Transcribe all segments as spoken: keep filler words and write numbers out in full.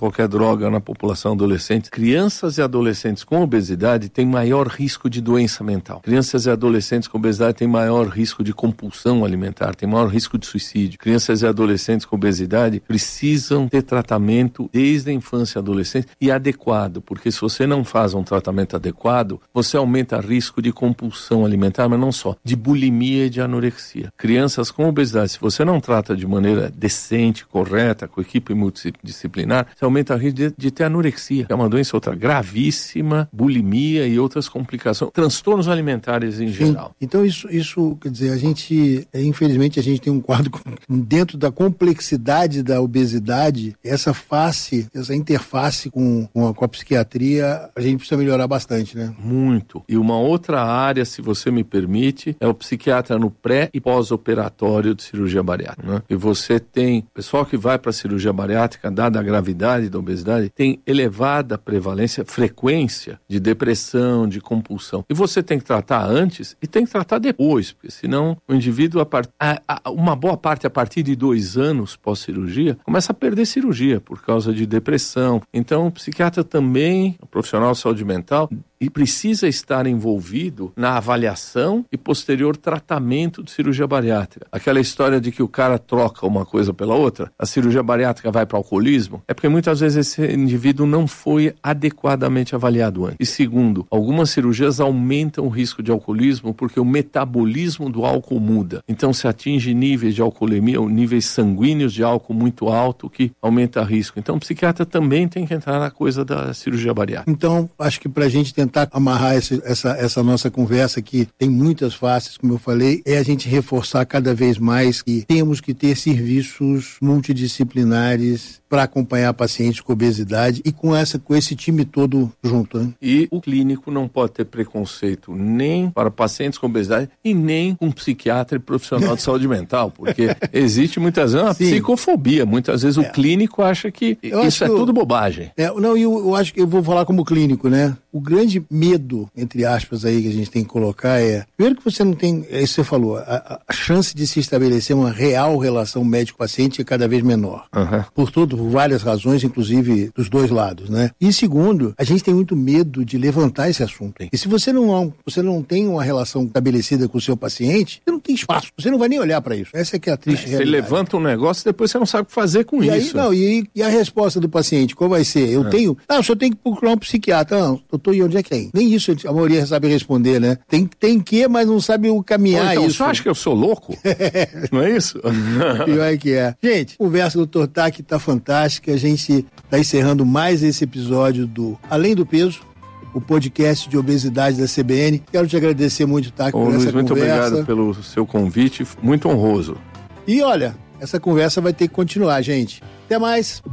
qualquer droga na população adolescente. Crianças e adolescentes com obesidade têm maior risco de doença mental. Crianças e adolescentes com obesidade têm maior risco de compulsão alimentar, têm maior risco de suicídio. Crianças e adolescentes com obesidade precisam ter tratamento desde a infância e adolescência e adequado, porque se você não faz um tratamento adequado, você aumenta o risco de compulsão alimentar, mas não só, de bulimia e de anorexia. Crianças com obesidade, se você não trata de maneira decente, correta, com equipe multidisciplinar, você aumenta o risco de, de ter anorexia, que é uma doença outra gravíssima, bulimia e outras complicações, transtornos alimentares em Sim. geral. Então isso, isso, quer dizer, a gente, infelizmente a gente tem um quadro dentro da complexidade da obesidade, essa face, essa interface com, com, a, com a psiquiatria, a gente precisa melhorar bastante, né? Muito. E uma outra área, se você me permite, é o psiquiatra no pré e pós-operatório de cirurgia bariátrica, né? E você tem, pessoal que vai para a cirurgia bariátrica, dada a gravidade da obesidade, tem elevada prevalência, frequência de depressão, de compulsão. E você tem que tratar antes e tem que tratar depois, porque senão o indivíduo, a part... a, a, uma boa parte a partir de dois anos pós-cirurgia, começa a perder cirurgia por causa de depressão. Então o psiquiatra também, o profissional de saúde mental, e precisa estar envolvido na avaliação e posterior tratamento de cirurgia bariátrica. Aquela história de que o cara troca uma coisa pela outra, a cirurgia bariátrica vai para o alcoolismo, é porque muitas vezes esse indivíduo não foi adequadamente avaliado antes. E segundo, algumas cirurgias aumentam o risco de alcoolismo porque o metabolismo do álcool muda. Então se atinge níveis de alcoolemia, ou níveis sanguíneos de álcool muito alto, que aumenta o risco. Então o psiquiatra também tem que entrar na coisa da cirurgia bariátrica. Então, acho que pra gente tentar amarrar esse, essa, essa nossa conversa, que tem muitas faces, como eu falei, é a gente reforçar cada vez mais que temos que ter serviços multidisciplinares para acompanhar pacientes com obesidade e com, essa, com esse time todo junto, né? E o clínico não pode ter preconceito nem para pacientes com obesidade e nem com psiquiatra e profissional de saúde mental, porque existe muitas vezes uma Sim. psicofobia. Muitas vezes é. o clínico acha que eu isso é que tudo eu, bobagem. É, não, eu, eu acho que eu vou falar como clínico, né? O grande medo, entre aspas, aí que a gente tem que colocar é, primeiro que você não tem, é isso que você falou, a, a chance de se estabelecer uma real relação médico-paciente é cada vez menor. Uhum. Por todo, por várias razões, inclusive dos dois lados, né? E segundo, a gente tem muito medo de levantar esse assunto. E se você não, você não tem uma relação estabelecida com o seu paciente, você não tem espaço, você não vai nem olhar para isso. Essa é que é a triste é, realidade. Você levanta um negócio e depois você não sabe o que fazer com e isso. Aí, não, e, e a resposta do paciente, qual vai ser? Eu é. tenho, ah, o senhor tem que procurar um psiquiatra. Não, doutor, e onde é que tem? Nem isso a maioria sabe responder, né? Tem, tem que, mas não sabe o caminhar. Ou então, isso. Você acha que eu sou louco? Não é isso? Pior é que é. Gente, a conversa do doutor Taki tá fantástica. A gente tá encerrando mais esse episódio do Além do Peso, o podcast de obesidade da C B N. Quero te agradecer muito, Taki, por Luiz, essa muito conversa. Muito obrigado pelo seu convite, muito honroso. E olha, essa conversa vai ter que continuar, gente. Até mais.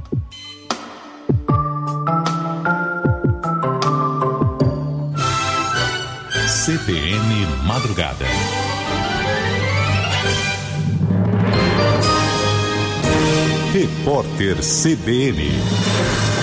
C B N Madrugada. Repórter C B N.